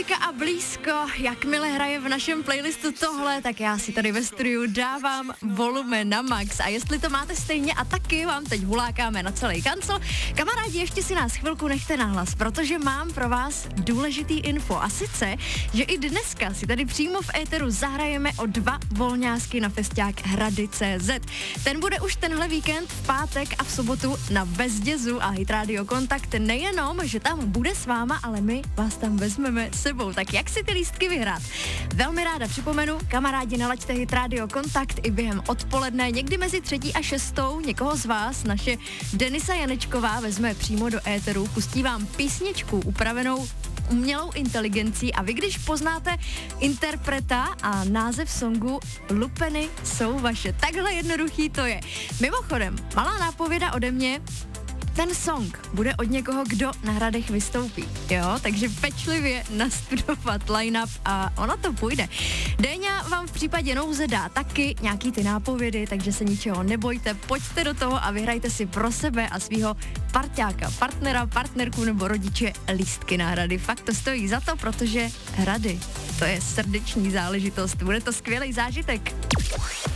Romantika a blízko, jakmile hraje v našem playlistu tohle, tak já si tady ve studiu dávám volume na max. A jestli to máte stejně a taky vám teď hulákáme na celý kancel, kamarádi, ještě si nás chvilku nechte nahlas, protože mám pro vás důležitý info. A sice, že i dneska si tady přímo v éteru zahrajeme o 2 volňásky na festiák Hrady.cz. Ten bude už tenhle víkend v pátek a v sobotu na Bezdězu a Hit Radio Kontakt nejenom, že tam bude s váma, ale my vás tam vezmeme sebou. Tak jak si ty lístky vyhrát? Velmi ráda připomenu, kamarádi, nalaďte Hit Radio Kontakt i během odpoledne, někdy mezi 3. a 6. někoho z vás, naše Denisa Janečková vezme přímo do éteru, pustí vám písničku upravenou umělou inteligencí a vy, když poznáte interpreta a název songu, lupeny jsou vaše. Takhle jednoduchý to je. Mimochodem, malá nápověda ode mě, ten song bude od někoho, kdo na Hradech vystoupí, jo? Takže pečlivě nastudovat line-up a ono to půjde. Déňa vám v případě nouze dá taky nějaký ty nápovědy, takže se ničeho nebojte, pojďte do toho a vyhrajte si pro sebe a svýho parťáka, partnera, partnerku nebo rodiče lístky na Hrady. Fakt to stojí za to, protože Hrady, to je srdeční záležitost, bude to skvělý zážitek.